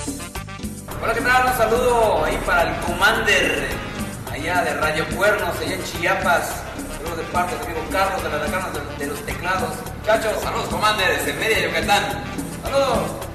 Hola, ¿qué tal? Un saludo ahí para el Commander, allá de Radio Cuernos, allá en Chiapas. Saludos de parte del amigo Carlos de la Decana de los Teclados. Muchachos, Saludos, Commander, desde Mérida, Yucatán. saludos.